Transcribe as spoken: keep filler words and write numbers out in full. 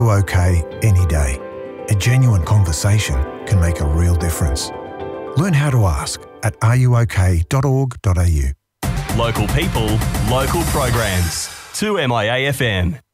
OK any day. A genuine conversation can make a real difference. Learn how to ask at r u o k dot org dot a u. Local people, local programs. two M I A F M.